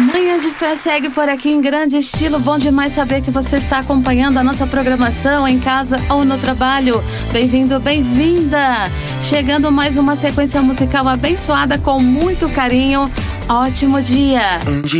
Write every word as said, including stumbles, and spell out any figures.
Manhã de Fé segue por aqui em grande estilo. Bom demais saber que você está acompanhando a nossa programação em casa ou no trabalho. Bem-vindo, bem-vinda! Chegando mais uma sequência musical abençoada com muito carinho. Ótimo dia!